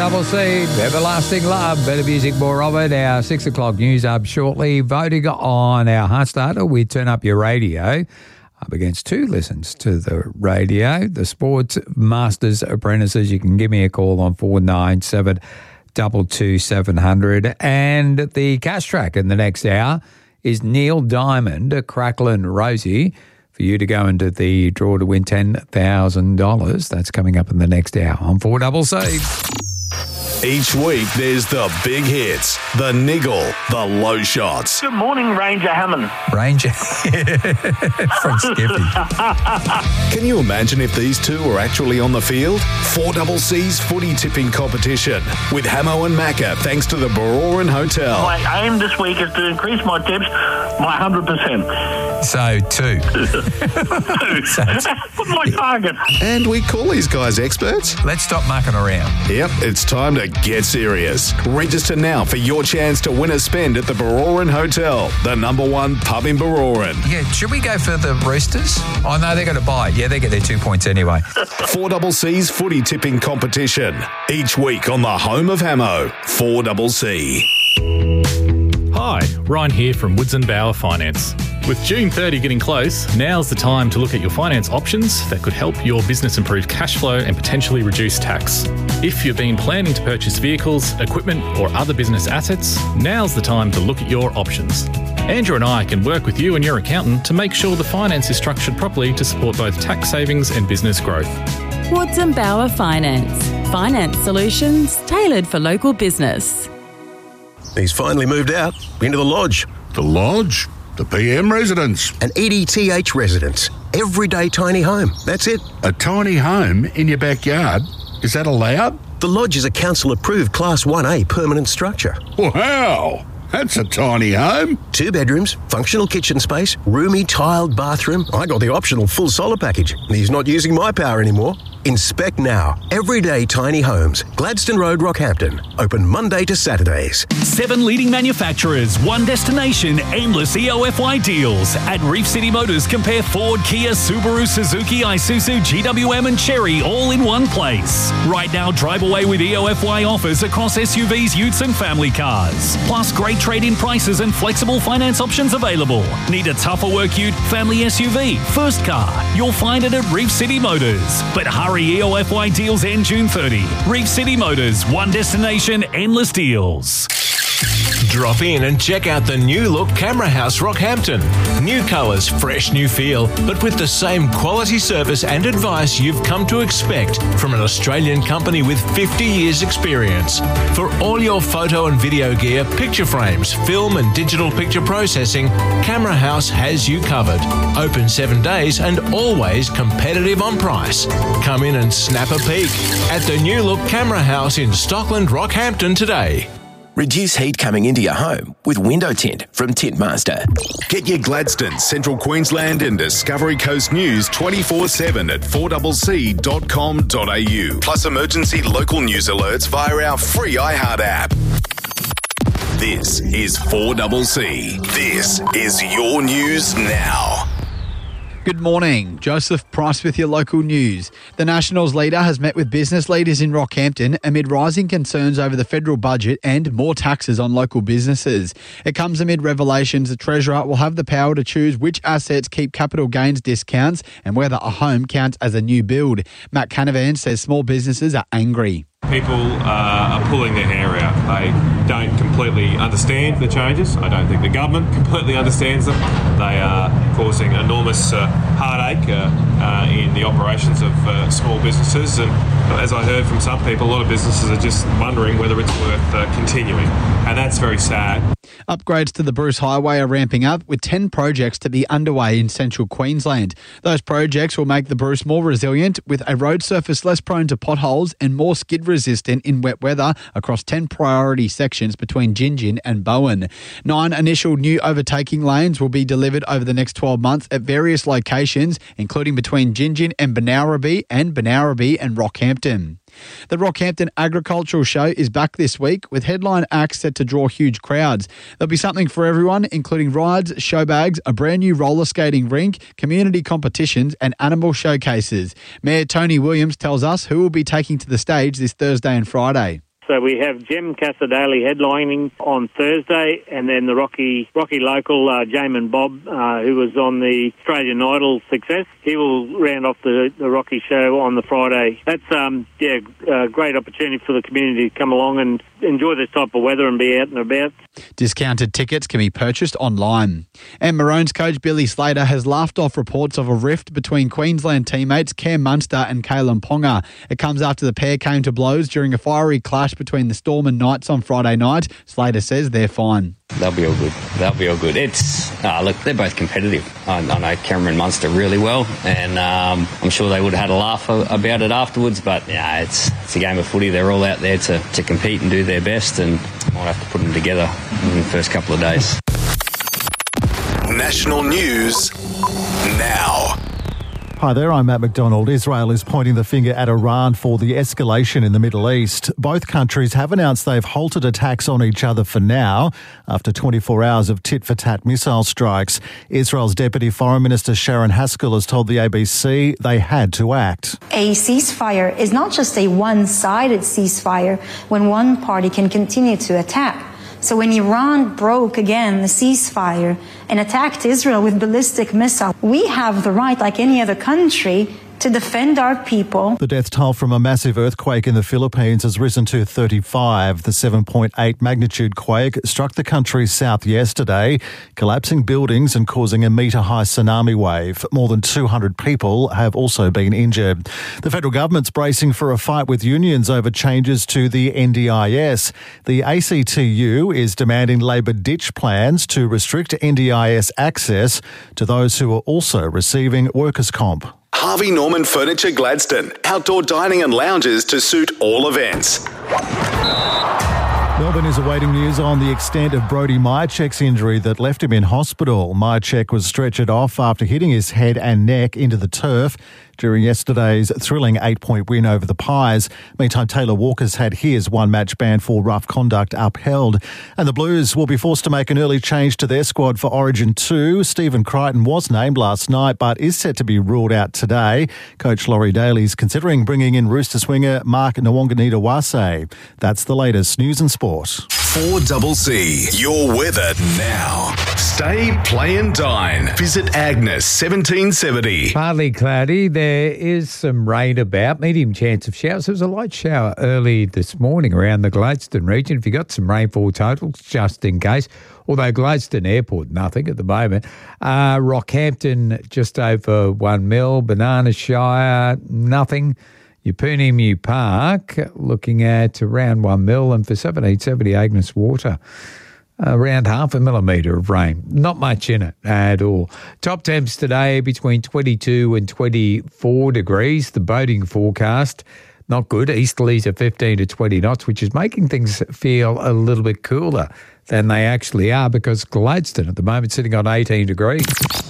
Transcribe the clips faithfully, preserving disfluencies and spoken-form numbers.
Double C, Everlasting Love, better music, more of it. Our six o'clock news up shortly. Voting on our Heart Starter, we turn up your radio. Up against two listens to the radio. The Sports Masters Apprentices, you can give me a call on four nine seven, two two seven zero zero. And the cash track in the next hour is Neil Diamond, Cracklin' Rosie, for you to go into the draw to win ten thousand dollars. That's coming up in the next hour on four Double C. Each week, there's the big hits, the niggle, the low shots. Good morning, Ranger Hammond. Ranger from Skippy. Can you imagine if these two were actually on the field? four Double C's footy tipping competition with Hamo and Macca, thanks to the Baroran Hotel. My aim this week is to increase my tips by one hundred percent. So, two. two. So What's my target? And we call these guys experts. Let's stop mucking around. Yep, it's time to get serious. Register now for your chance to win a spend at the Baroran Hotel, the number one pub in Baroran. Yeah, should we go for the Roosters? Oh, no, they're going to buy it. Yeah, they get their two points anyway. four Double C's footy tipping competition. Each week on the home of Hamo, four Double C. Hi, Ryan here from Woods and Bauer Finance. With June thirtieth getting close, now's the time to look at your finance options that could help your business improve cash flow and potentially reduce tax. If you've been planning to purchase vehicles, equipment or other business assets, now's the time to look at your options. Andrew and I can work with you and your accountant to make sure the finance is structured properly to support both tax savings and business growth. Woods and Bauer Finance. Finance solutions tailored for local business. He's finally moved out into the lodge. The lodge? The P M residence. An E D T H residence. Everyday tiny home. That's it. A tiny home in your backyard? Is that allowed? The lodge is a council-approved Class one A permanent structure. Wow! That's a tiny home. Two bedrooms, functional kitchen space, roomy tiled bathroom. I got the optional full solar package. He's not using my power anymore. Inspect now. Everyday tiny homes. Gladstone Road, Rockhampton. Open Monday to Saturdays. Seven leading manufacturers, one destination, endless E O F Y deals. At Reef City Motors, compare Ford, Kia, Subaru, Suzuki, Isuzu, G W M and Chery all in one place. Right now, drive away with E O F Y offers across S U Vs, utes and family cars. Plus great trade-in prices and flexible finance options available. Need a tougher work ute, family S U V, first car? You'll find it at Reef City Motors. But hurry, E O F Y deals end June thirtieth. Reef City Motors, one destination, endless deals. Drop in and check out the new look Camera House Rockhampton. New colours, fresh new feel, but with the same quality service and advice you've come to expect from an Australian company with fifty years experience. For all your photo and video gear, picture frames, film and digital picture processing, Camera House has you covered. Open seven days and always competitive on price. Come in and snap a peek at the new look Camera House in Stockland, Rockhampton today. Reduce heat coming into your home with Window Tint from Tint Master. Get your Gladstone, Central Queensland and Discovery Coast news twenty-four seven at four double c dot com dot a u. Plus emergency local news alerts via our free iHeart app. This is four double C. This is your news now. Good morning. Joseph Price with your local news. The Nationals leader has met with business leaders in Rockhampton amid rising concerns over the federal budget and more taxes on local businesses. It comes amid revelations the Treasurer will have the power to choose which assets keep capital gains discounts and whether a home counts as a new build. Matt Canavan says small businesses are angry. People uh, are pulling their hair out. They don't completely understand the changes. I don't think the government completely understands them. They are causing enormous uh, heartache uh, uh, in the operations of uh, small businesses. And as I heard from some people, a lot of businesses are just wondering whether it's worth uh, continuing. And that's very sad. Upgrades to the Bruce Highway are ramping up with ten projects to be underway in central Queensland. Those projects will make the Bruce more resilient with a road surface less prone to potholes and more skid resistant in wet weather across ten priority sections between Gingin and Bowen. Nine initial new overtaking lanes will be delivered over the next twelve months at various locations, including between Gingin and Benowrabee and Benowrabee and Rockhampton. The Rockhampton Agricultural Show is back this week with headline acts set to draw huge crowds. There'll be something for everyone, including rides, show bags, a brand new roller skating rink, community competitions and animal showcases. Mayor Tony Williams tells us who will be taking to the stage this Thursday and Friday. So we have Jem Casadale headlining on Thursday, and then the Rocky Rocky local, uh, Jamin Bob, uh, who was on the Australian Idol success. He will round off the, the Rocky show on the Friday. That's um yeah, a great opportunity for the community to come along and enjoy this type of weather and be out and about. Discounted tickets can be purchased online. And Maroons coach Billy Slater has laughed off reports of a rift between Queensland teammates Cam Munster and Kalen Ponga. It comes after the pair came to blows during a fiery clash between the Storm and Knights on Friday night. Slater says they're fine. They'll be all good. They'll be all good. It's uh, look, they're both competitive. I, I know Cameron Munster really well, and um, I'm sure they would have had a laugh about it afterwards. But yeah, it's it's a game of footy. They're all out there to, to compete and do their best, and might have to put them together in the first couple of days. National news now. Hi there, I'm Matt McDonald. Israel is pointing the finger at Iran for the escalation in the Middle East. Both countries have announced they've halted attacks on each other for now after twenty-four hours of tit-for-tat missile strikes. Israel's Deputy Foreign Minister Sharon Haskell has told the A B C they had to act. A ceasefire is not just a one-sided ceasefire when one party can continue to attack. So when Iran broke again the ceasefire and attacked Israel with ballistic missiles, we have the right, like any other country, to defend our people. The death toll from a massive earthquake in the Philippines has risen to thirty-five. The seven point eight magnitude quake struck the country's south yesterday, collapsing buildings and causing a metre-high tsunami wave. More than two hundred people have also been injured. The federal government's bracing for a fight with unions over changes to the N D I S. The A C T U is demanding Labor ditch plans to restrict N D I S access to those who are also receiving workers' comp. Harvey Norman Furniture Gladstone. Outdoor dining and lounges to suit all events. Melbourne is awaiting news on the extent of Brody Myercheck's injury that left him in hospital. Myercheck was stretchered off after hitting his head and neck into the turf during yesterday's thrilling eight-point win over the Pies. Meantime, Taylor Walker's had his one-match ban for rough conduct upheld. And the Blues will be forced to make an early change to their squad for Origin two. Stephen Crichton was named last night but is set to be ruled out today. Coach Laurie Daly's considering bringing in Rooster swinger Mark Nwanganita-Wase. That's the latest news and sport. four C C, your weather now. Stay, play and dine. Visit Agnes seventeen seventy. Partly cloudy. There is some rain about, medium chance of showers. There was a light shower early this morning around the Gladstone region. If you got some rainfall totals, just in case. Although Gladstone Airport, nothing at the moment. Uh, Rockhampton, just over one mil. Banana Shire, nothing. Yapunimu Park, looking at around one mil. And for seventeen seventy Agnes Water, around half a millimetre of rain. Not much in it at all. Top temps today between twenty-two and twenty-four degrees. The boating forecast, not good. Easterlies are fifteen to twenty knots, which is making things feel a little bit cooler than they actually are, because Gladstone at the moment sitting on eighteen degrees.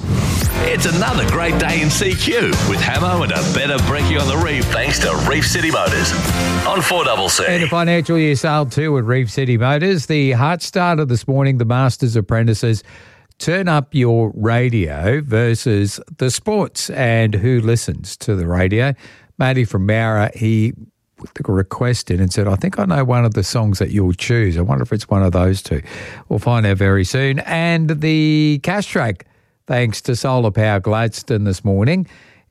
It's another great day in C Q with Hamo and a better brekkie on the reef thanks to Reef City Motors on four C C. And a financial year sale too at Reef City Motors. The hot starter this morning, the Masters Apprentices. Turn up your radio versus the sports and who listens to the radio. Matty from Mara, he put the request in and said, I think I know one of the songs that you'll choose. I wonder if it's one of those two. We'll find out very soon. And the cash track, thanks to Solar Power Gladstone this morning,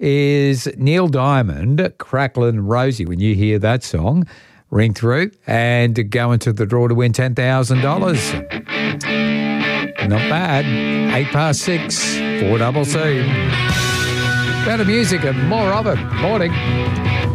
is Neil Diamond, Cracklin' Rosie. When you hear that song, ring through and go into the draw to win ten thousand dollars. Not bad. Eight past six, four C C. Better music and more of it. Morning.